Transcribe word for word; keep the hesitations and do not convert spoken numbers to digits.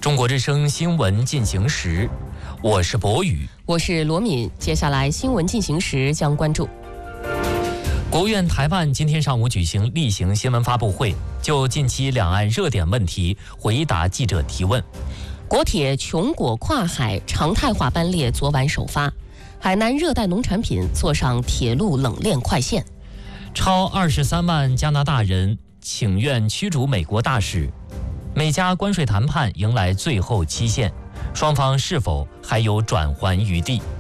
中国之声新闻进行时，我是博宇， 我是罗敏。接下来新闻进行时将关注： 国务院台办今天上午举行例行新闻发布会，就近期两岸热点问题回答记者提问。 国铁琼果跨海常态化班列昨晚首发，海南热带农产品坐上铁路冷链快线。 超二十三万加拿大人请愿驱逐美国大使，美加关税谈判迎来最后期限，双方是否还有转圜余地？